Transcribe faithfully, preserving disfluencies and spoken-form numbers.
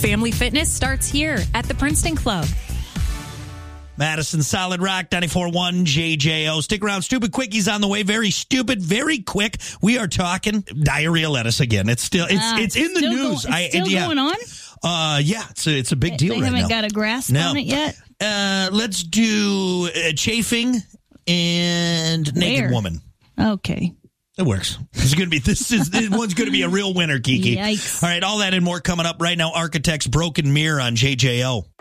Family fitness starts here at the Princeton Club. Madison Solid Rock, ninety-four point one J J O. Stick around. Stupid Quickies on the way. Very stupid, very quick. We are talking diarrhea lettuce again. It's still, it's uh, it's in the still news. Go, it's still I, yeah. going on? Uh, yeah, it's a, it's a big they, deal they right now. They haven't got a grasp no. on it yet? Uh, let's do uh, chafing and naked Where? woman. Okay. It works. It's going to be this is this one's going to be a real winner, Kiki. Yikes. All right, all that and more coming up right now. Architects Broken Mirror on J J O.